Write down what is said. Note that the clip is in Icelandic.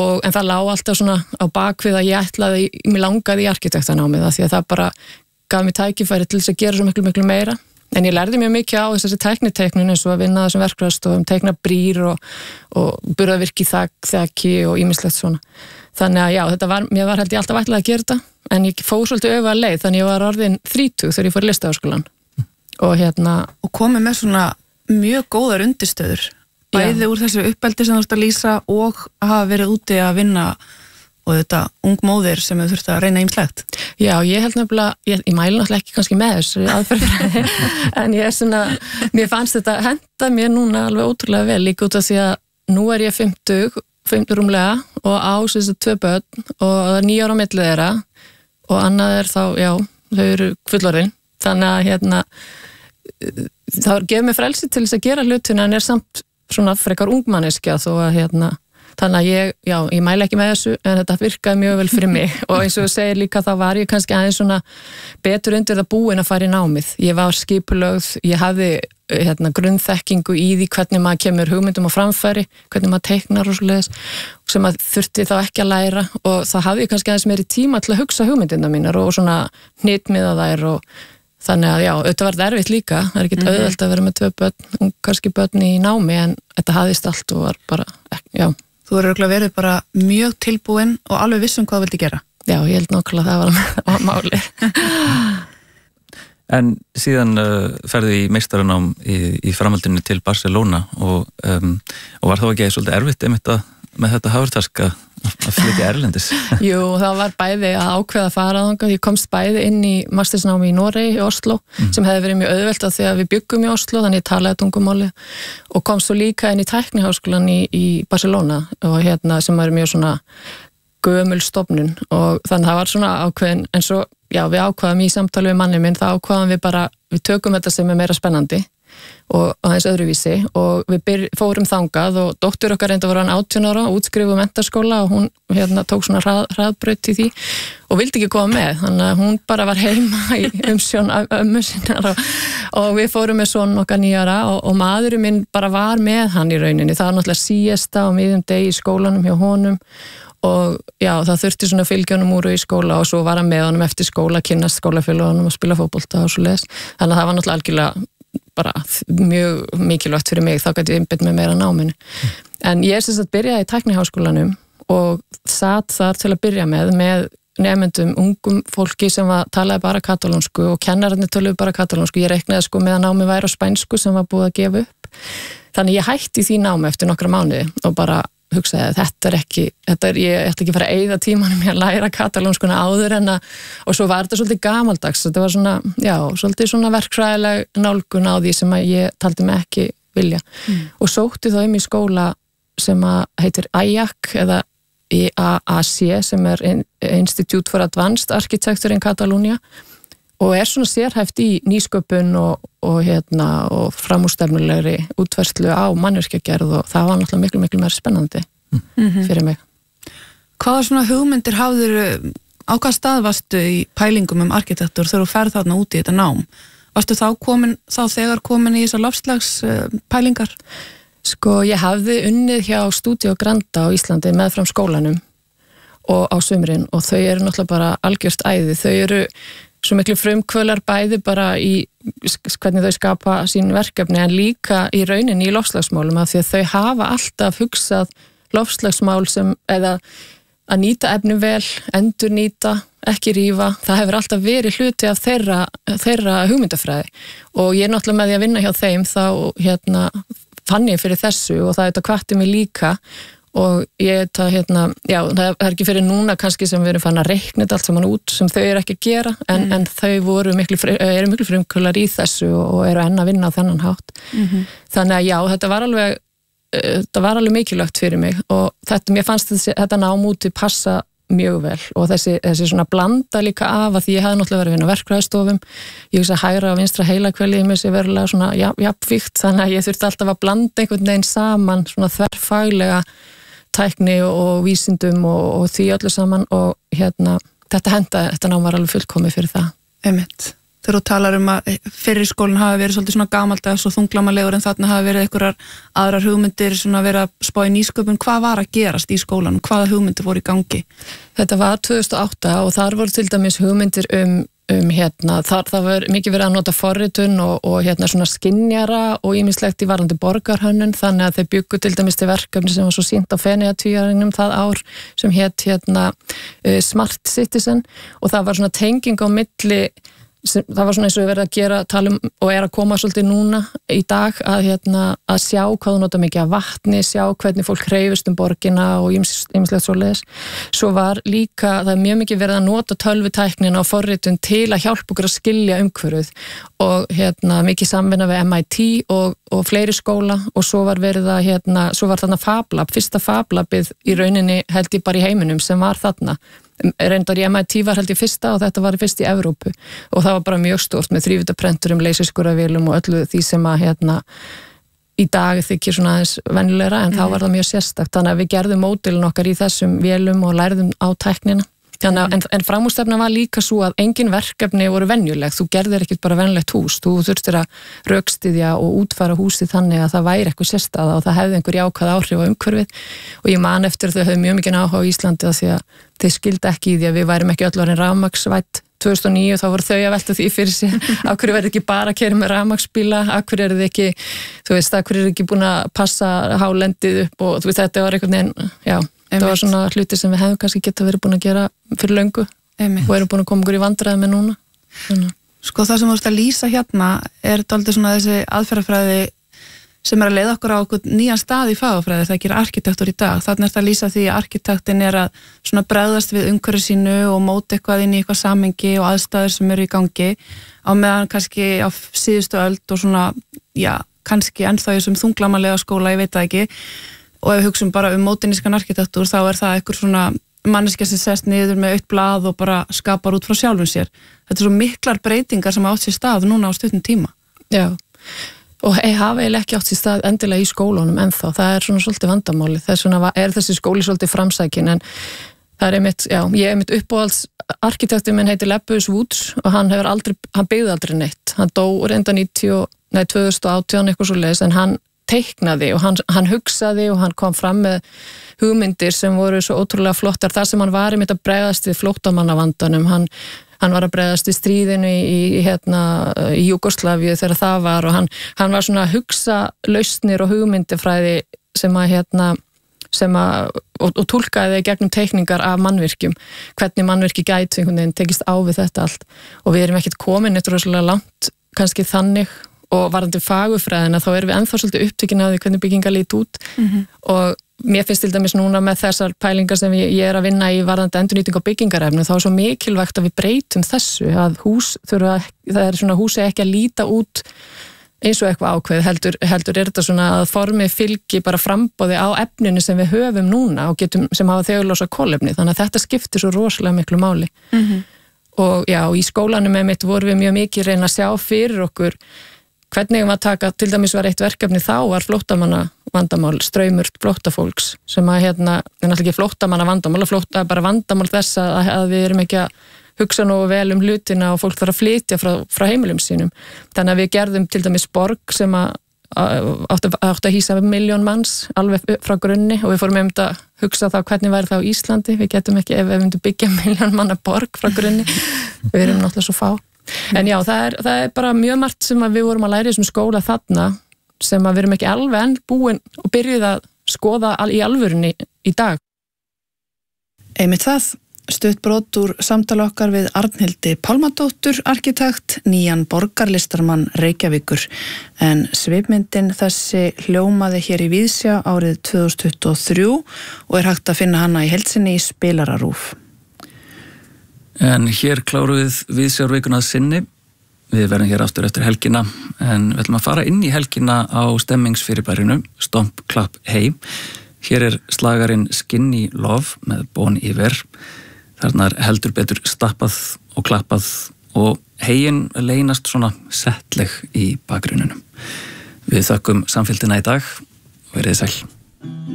en það lá alltaf svona á bakvið að mér langaði í arkitektanámið því að það bara gaf mér tækifæri til þess að gera svo miklu meira. En ég lærði mjög mikið á þessi tækniteiknun eins og að vinna þessum verkfræðistofum, teikna brýr og burðarvirki þaki og ýmislegt svona. Þannig að já, mér var held ég alltaf ætlað að gera þetta, en ég fór svolítið öfuga leið, þannig ég var orðin 30 þegar ég fór í Listaháskólann. Og komið með svona mjög góðar undirstöður, bæði úr þessu uppeldi sem þú ert að lýsa og hafa verið úti að vinna og þetta ung móðir sem þau þurft að reyna ýmislegt. Já, ég held nefnilega, ég mæli náttúrulega ekki kannski með þessu aðferðfræði, en ég svona, mér fannst þetta henta mér núna alveg ótrúlega vel, líka út af því að nú ég 50 rúmlega og á þessu 2 börn og það 9 ára á milli þeirra og annað þá, já, þau eru fullorðin, þannig að það gefur mér frelsi til þess að gera hlutina en samt svona frekar ungmanneskja þó að þannig að ég mæla ekki með þessu en þetta virkaði mjög vel fyrir mig og eins og þú segir líka þá var ég kannski aðeins svona betur undir það búin að fara í námið. Ég var skipulögð, ég hafði grunnþekkingu í því hvernig maður kemur hugmyndum á framfæri, hvernig maður teiknar og svoleiðis sem maður þurfti þá ekki að læra og þá hafði ég kannski aðeins meiri tíma til að hugsa hugmyndina mínar og svona hnitmiða þær og þannig að já, þetta var erfitt líka, það ekkert auðvelt að vera með 2 börn, kannski börn í námi en þetta hafðist allt og var bara, já. Þú eru verið bara mjög tilbúin og alveg vissum hvað þú vildi gera. Já, ég held nákvæmlega það var máli. En síðan ferðu í meistaranám í framhaldinu til Barcelona og var þá ekki svolítið erfitt einmitt með þetta hafurtask að flytja erlendis? Jú, það var bæði að ákveða að fara þangað. Ég komst bæði inn í mastersnámi í Noregi, í Oslo, sem hefði verið mjög auðvelt af því að við byggum í Oslo, þannig ég talaði tungumáli og komst svo líka inn í Tækniháskólann í Barcelona og sem er mjög svona gömul stofnun og þannig það var svona ákveðin, en svo, já, við ákveðum í samtali við manni minn, það ákveðum við tökum þetta sem meira spennandi og aðeins öðruvísi og við fórum þangað og dóttir okkar reynda voru hann 18 ára og útskrifuð menntaskóla og hún tók svona hraðbraut í því og vildi ekki koma með, þannig að hún bara var heima í umsjón ömmu sinnar og við fórum með son okkar 9 ára og maðurinn minn bara var með hann í rauninni, það var náttúrulega síesta og miðjum degi í skólanum hjá honum og já, það þurfti svona fylgjónum úr í skóla og svo var hann með honum eftir skóla, kynnast skólafélögunum og spila fótbolta og svo leis, þannig að það var náttúrulega algjörlega bara mjög mikilvægt fyrir mig, þá gæti ég einbeitt með meira náminu. En ég sem sagt byrjaði í Tækniháskólanum og satt þar til að byrja með nemendum, ungum fólki sem talaði bara katalónsku og kennararnir töluðu bara katalónsku. Ég reiknaði sko með að námi væri á spænsku sem var búið að gefa upp. Þannig ég hætti því námi eftir nokkra mánuði og bara hugsaði að ég ætti ekki að fara að eyða tímanum í að læra katalónskuna áður og svo var þetta svolítið gamaldags, þetta var svona, já, svolítið svona verkfræðileg nálgun á því sem að ég taldi mig ekki vilja og sótti þá í skóla sem að heitir IAC eða IAAC sem er Institute for Advanced Architecture in Catalonia og svona sérhæft í nýsköpun og framúrstefnulegri útfærslu á mannvirkjagerð og það var náttúrulega miklu meira spennandi fyrir mig. Hvaða svona hugmyndir hafðirðu, á hvað stað varstu í pælingum arkitektur þegar þú ferð þarna út í þetta nám? Varstu þá þegar komin í þessar loftslagspælingar? Sko, ég hafði unnið hjá Studio Granda á Íslandi meðfram skólanum og á sumrin og þau eru náttúrulega bara algjört æði, þau eru svo miklu frumkvölar bæði bara í hvernig þau skapa sín verkefni en líka í rauninni í loftslagsmálum af því að þau hafa alltaf hugsað loftslagsmál eða að nýta efni vel, endurnýta, ekki rífa, það hefur alltaf verið hluti af þeirra hugmyndafræði og ég er náttúrulega með því að vinna hjá þeim þá fann ég fyrir þessu og það hvatti mig líka og ég já, það er ekki fyrir núna kannski sem við erum fann að reikna þetta allt saman út sem þau eru ekki að gera en þau eru miklu frumkvölar í þessu og eru enn að vinna á þennan hátt þannig að já, þetta var alveg mikilvægt fyrir mig og mér fannst þetta nám úti passa mjög vel og þessi svona blanda líka af að því ég hafði náttúrulega verið að vinna á verkfræðistofum ég hugsa hægra og vinstra heilahvelið mér sé verulega svona jafnvíkt þannig að ég þurfti alltaf að blanda einhvern veginn saman svona þverfaglega tækni og vísindum og því öllu saman og þetta nám var alveg fullkomið fyrir það. Einmitt. þegar þú talar að fyrri skólinn hafi verið svolítið svona gamaldags og þunglamalegur en þarna hafi verið einhverjar aðrar hugmyndir svona verið að spá í nýsköpun. Hvað var að gerast í skólanum? Hvaða hugmyndir voru í gangi? Þetta var 2008 og þar voru til dæmis hugmyndir það var mikið verið að nota forritun og svona skynjara og ýmislegt í varðandi borgarhönnun, þannig að þeir bjuggu til dæmis til verkefni sem var svo sýnt á Feneyjatvíæringnum það ár sem hét Smart Citizen og það var svona tenging á milli það var svona eins og við verðum að gera tala og að koma svolítið núna í dag að sjá hvað þú nota mikið af vatni, sjá hvernig fólk hreyfist borgina og ýmislegt svoleiðis. Svo var líka, það mjög mikið verið að nota tölvutæknina og forritun til að hjálpa okkur að skilja umhverfið og mikið samvinna við MIT og fleiri skóla og svo var verið að svo var þarna FabLab, fyrsta FabLabið í rauninni held ég bara í heiminum sem var þarna. Reyndar í MIT var held ég fyrsta og þetta var fyrst í Evrópu og það var bara mjög stórt með 3D-prenturum, leysiskurðavélum og öllu því sem að í dag þykir svona aðeins venjulegra en þá var það mjög sérstakt, þannig að við gerðum módelin okkar í þessum vélum og lærðum á tæknina. En framúrstefna var líka svo að engin verkefni voru venjuleg, þú gerðir ekkert bara venjulegt hús, þú þurftir að rökstyðja og útfæra húsið þannig að það væri eitthvað sérstæða og það hefði einhver jákvæð áhrif á umhverfið og ég man eftir þau höfðu mjög mikið áhuga á Íslandi að því að þeir skildi ekki í því að við værum ekki öll orðin rafmagnsvædd 2009 þá voru þau að velta því fyrir sig af hverju verður ekki bara að keyra með rafmagnsbíla, af hverju eru þið ekki, þú veist, af hverju eru ekki búin að passa hálendið upp og þú veist, þetta var einhvern veginn, já, það var svona hluti sem við hefum kannski geta verið búin að gera fyrir löngu og erum búin að koma okkur í vandræði með núna. Sko það sem þú veist að lýsa dálítið svona þessi aðferðafræði sem að leiða okkur á okkur nýjan stað í fagafræði, það gerir arkitektur í dag. Þannig að lýsa því að arkitektin að svona bregðast við umhverfi sínu og móta eitthvað inn í eitthvað samhengi og aðstæður sem eru í gangi á meðan kannski á síðustu öld og svona, já, kannski ennþá í þessum þunglamalega skóla, ég veit það ekki og ef við hugsum bara mótinískan arkitektur þá það einhver svona manneskja sem sest niður með autt blað og bara skapar út frá sjálfum sér. Þetta svo miklar breytingar sem átt sér stað núna á stuttum tíma. Já. Og hafa eiginlega ekki átt sér stað endilega í skólunum ennþá, það svona svolítið vandamáli, þess vegna þessi skóli svolítið framsækin en það einmitt, já, ég mitt uppáhalds arkitektur minn heitir Lebbeus Woods og hann byggði aldrei neitt, hann dó reynda 2018 eitthvað svoleiðis en hann teiknaði og hann hugsaði og hann kom fram með hugmyndir sem voru svo ótrúlega flottar, þar sem hann var einmitt að bregðast við flóttamannavandanum, hann var að bregðast við stríðinu í Júgóslavíu þegar það var og hann var svona að hugsa lausnir og hugmyndifræði og túlkaði gegnum teikningar af mannvirkjum, hvernig mannvirki gæti einhvern veginn tekist á við þetta allt og við erum ekkert komin eitthvað rosalega langt kannski þannig og varðandi fagurfræðina þá erum við ennþá svolítið upptekin af því hvernig byggingar lít út og mér finnst til dæmis núna með þessar pælingar sem ég að vinna í varðandi endurnýting á byggingarefnum þá svo mikilvægt að við breytum þessu að húsi ekki að líta út eins og eitthvað ákveð heldur þetta svona að formi fylgi bara framboði á efninu sem við höfum núna og sem hafa þegurlosa kolefni þannig að þetta skiptir svo rosalega miklu máli og já, í skólanum mitt vorum við mjög mikið reyna að sjá fyrir okkur hvernig að taka, til dæmis var eitt verkefni þá var flóttamanna vandamál, straumur flóttafólks sem að náttúrulega ekki flóttamanna vandamál, bara vandamál þess að við erum ekki að hugsa nógu vel hlutina og fólk þarf að flytja frá heimilum sínum. Þannig að við gerðum til dæmis borg sem átti að hýsa 1 milljón manns alveg frá grunni og við fórum að hugsa þá hvernig væri það á Íslandi, við getum ekki ef við myndum byggja 1 milljón manna borg frá grunni, við erum náttúrulega svo fá. En já, það er bara mjög margt sem við vorum að læra í þessum skóla þarna sem við erum ekki alveg enn búin og byrjuð að skoða í alvörunni í dag. Einmitt það, stutt brot úr samtali okkar við Arnhildi Pálmadóttur, arkitekt, nýjan borgarlistarmann Reykjavíkur. En svipmyndin þessi hljómaði hér í Víðsjá árið 2023 og er hægt að finna hana í heild sinni í spilararúf. En hér klárum við Víðsjárvikuna að sinni. Við verðum hér aftur eftir helgina en við ætlum að fara inn í helgina á stemmingsfyrirbærinu Stomp, Klapp, Hey. Hér er slagarinn Skinny Love með Bon Iver. Þarna er heldur betur stappað og klappað og hegin leynast svona settleg í bakgrunninum. Við þökkum samfylgdina í dag og verið sæl.